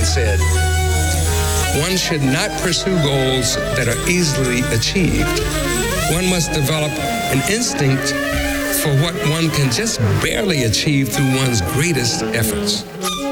and said, "One should not pursue goals that are easily achieved. One must develop an instinct for what one can just barely achieve through one's greatest efforts."